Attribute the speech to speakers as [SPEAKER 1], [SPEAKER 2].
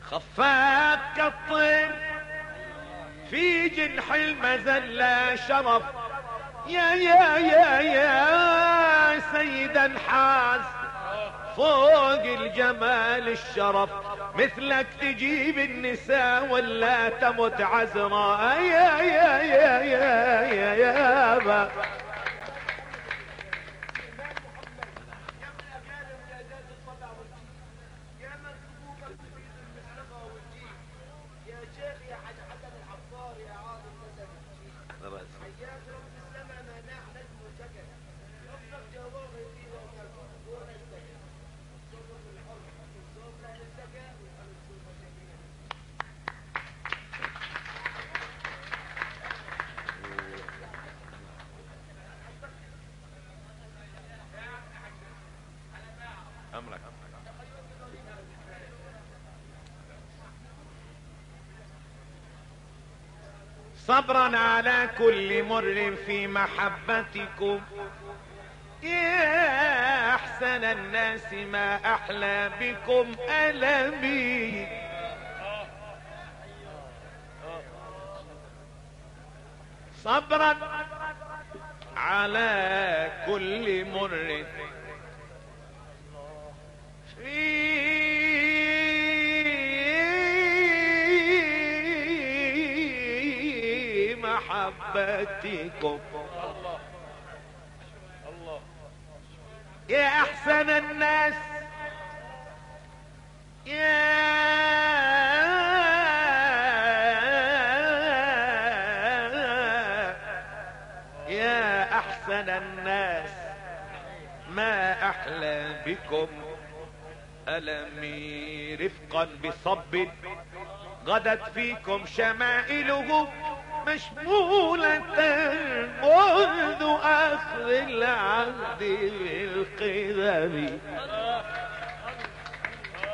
[SPEAKER 1] خفاف كالطير في جنح المذلة شرف، يا سيدا حاز فوق الجمال الشرف، مثلك تجيب النساء ولا تمت عذراء، يا با. صبرا على كل مر في محبتكم، يا احسن الناس ما احلى بكم ألمي. صبرا على كل مر في محبتكم، يا احسن الناس يا احسن الناس ما احلى بكم ألمي. رفقا بصب غدت فيكم شمائله مشمولة منذ اخذ العهد بالقدم.